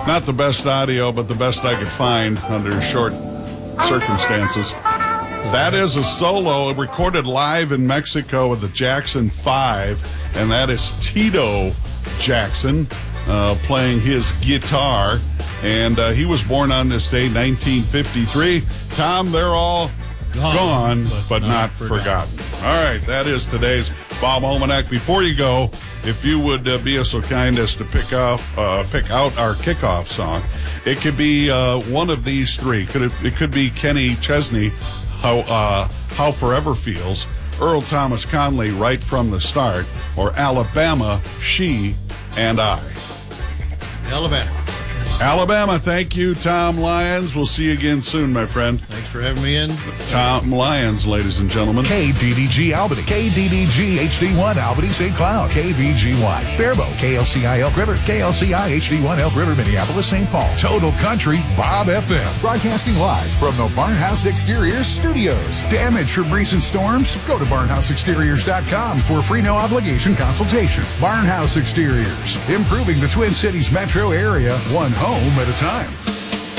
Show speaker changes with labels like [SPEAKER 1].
[SPEAKER 1] Not the best audio, but the best I could find under short circumstances. That is a solo recorded live in Mexico with the Jackson 5, and that is Tito Jackson playing his guitar. And he was born on this day, 1953. Tom, they're all gone, but not forgotten. All right, that is today's Bob Almanac. Before you go, if you would be so kind as to pick out our kickoff song, it could be one of these three. It could be Kenny Chesney, How Forever Feels, Earl Thomas Conley, Right from the Start, or Alabama, She and I. Alabama, thank you, Tom Lyons. We'll see you again soon, my friend.
[SPEAKER 2] Thanks for having me in.
[SPEAKER 1] Tom Lyons, ladies and gentlemen.
[SPEAKER 3] KDDG Albany, KDDG HD1 Albany St. Cloud, KBGY Faribault, KLCI Elk River, KLCI HD1 Elk River, Minneapolis, St. Paul. Total Country, Bob FM. Broadcasting live from the Barnhouse Exteriors Studios. Damage from recent storms? Go to barnhouseexteriors.com for a free no-obligation consultation. Barnhouse Exteriors, improving the Twin Cities metro area, one home at a time.